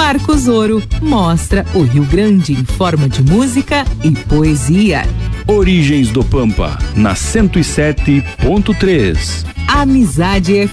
Marcos Ouro mostra o Rio Grande em forma de música e poesia. Origens do Pampa, na 107.3. Amizade